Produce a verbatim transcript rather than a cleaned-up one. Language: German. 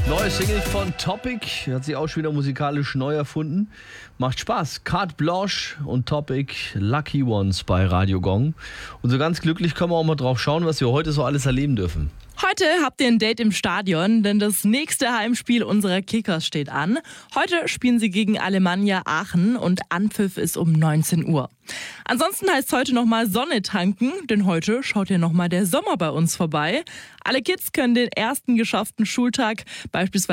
Neue Single von Topic, hat sich auch schon wieder musikalisch neu erfunden. Macht Spaß. Carte Blanche und Topic, Lucky Ones bei Radio Gong. Und so ganz glücklich können wir auch mal drauf schauen, was wir heute so alles erleben dürfen. Heute habt ihr ein Date im Stadion, denn das nächste Heimspiel unserer Kickers steht an. Heute spielen sie gegen Alemannia Aachen und Anpfiff ist um neunzehn Uhr. Ansonsten heißt es heute nochmal Sonne tanken, denn heute schaut ja nochmal der Sommer bei uns vorbei. Alle Kids können den ersten geschafften Schultag beispielsweise